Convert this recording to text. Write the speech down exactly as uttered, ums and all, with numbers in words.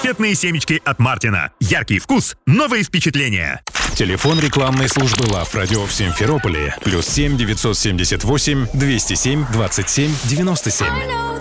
Кассетные семечки от Мартина. Яркий вкус, новые впечатления. Телефон рекламной службы Love Radio в Симферополе. Плюс семь девятьсот семьдесят восемь двести семь двадцать семь девяносто семь.